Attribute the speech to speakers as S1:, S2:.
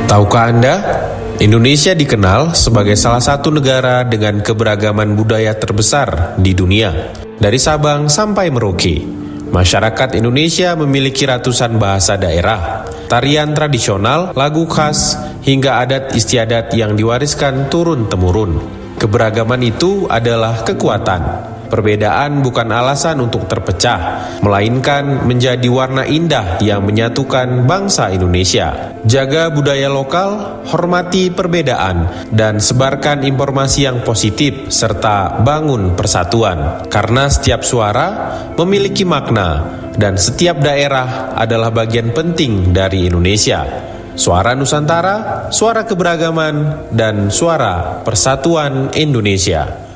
S1: Tahukah Anda, Indonesia dikenal sebagai salah satu negara dengan keberagaman budaya terbesar di dunia. Dari Sabang sampai Merauke, masyarakat Indonesia memiliki ratusan bahasa daerah, tarian tradisional, lagu khas, hingga adat istiadat yang diwariskan turun-temurun. Keberagaman itu adalah kekuatan. Perbedaan bukan alasan untuk terpecah, melainkan menjadi warna indah yang menyatukan bangsa Indonesia. Jaga budaya lokal, hormati perbedaan, dan sebarkan informasi yang positif, serta bangun persatuan. Karena setiap suara memiliki makna, dan setiap daerah adalah bagian penting dari Indonesia. Suara Nusantara, suara keberagaman, dan suara persatuan Indonesia.